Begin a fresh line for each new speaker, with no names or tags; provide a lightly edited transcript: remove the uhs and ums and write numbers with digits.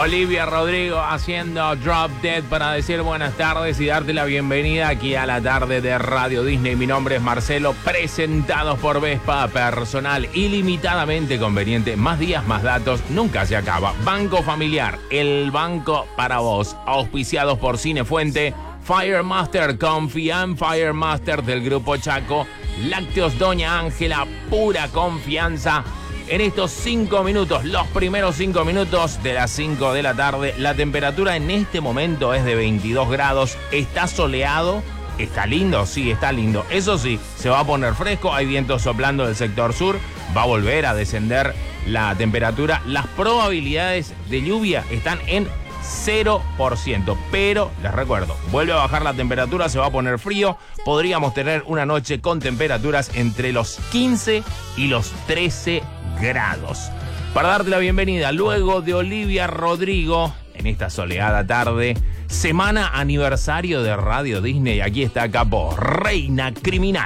Olivia Rodrigo haciendo Drop Dead para decir buenas tardes y darte la bienvenida aquí a la tarde de Radio Disney. Mi nombre es Marcelo, presentados por Vespa, personal ilimitadamente conveniente. Más días, más datos, nunca se acaba. Banco Familiar, el banco para vos. Auspiciados por Cinefuente, Firemaster, confía en Firemaster del Grupo Chaco. Lácteos Doña Ángela, pura confianza. En estos 5 minutos, los primeros 5 minutos de las 5 de la tarde, la temperatura en este momento es de 22 grados. Está soleado, está lindo, sí, está lindo. Eso sí, se va a poner fresco, hay viento soplando del sector sur, va a volver a descender la temperatura. Las probabilidades de lluvia están en 0%, pero les recuerdo, vuelve a bajar la temperatura, se va a poner frío. Podríamos tener una noche con temperaturas entre los 15 y los 13 grados. Para darte la bienvenida, luego de Olivia Rodrigo, en esta soleada tarde, semana aniversario de Radio Disney, aquí está Capo, Reina Criminal.